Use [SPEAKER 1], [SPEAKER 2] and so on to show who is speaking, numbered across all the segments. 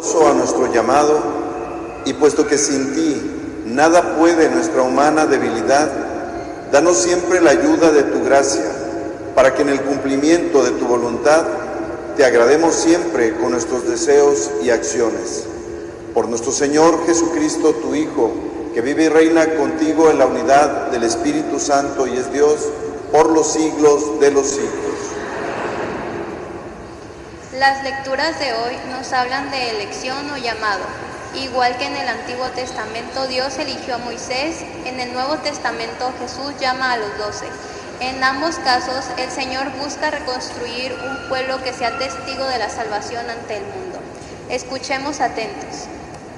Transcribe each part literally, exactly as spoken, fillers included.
[SPEAKER 1] a nuestro llamado, y puesto que sin ti nada puede nuestra humana debilidad, danos siempre la ayuda de tu gracia, para que en el cumplimiento de tu voluntad te agrademos siempre con nuestros deseos y acciones. Por nuestro Señor Jesucristo, tu Hijo, que vive y reina contigo en la unidad del Espíritu Santo y es Dios por los siglos de los siglos.
[SPEAKER 2] Las lecturas de hoy nos hablan de elección o llamado. Igual que en el Antiguo Testamento Dios eligió a Moisés, en el Nuevo Testamento Jesús llama a los doce. En ambos casos, el Señor busca reconstruir un pueblo que sea testigo de la salvación ante el mundo. Escuchemos atentos.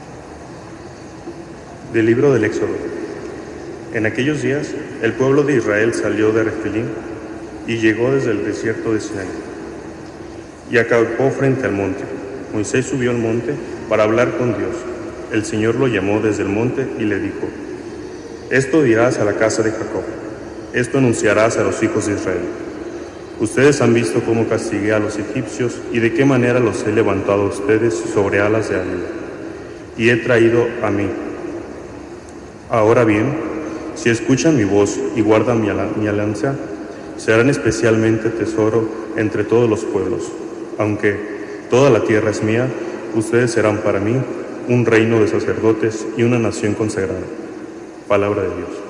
[SPEAKER 3] Del libro del Éxodo. En aquellos días, el pueblo de Israel salió de Refidim y llegó desde el desierto de Sinaí y acampó frente al monte. Moisés subió al monte para hablar con Dios. El Señor lo llamó desde el monte y le dijo: esto dirás a la casa de Jacob, esto anunciarás a los hijos de Israel. Ustedes han visto cómo castigué a los egipcios y de qué manera los he levantado a ustedes sobre alas de águila y he traído a mí. Ahora bien, si escuchan mi voz y guardan mi, al- mi alianza, serán especialmente tesoro entre todos los pueblos. Aunque toda la tierra es mía, ustedes serán para mí un reino de sacerdotes y una nación consagrada. Palabra de Dios.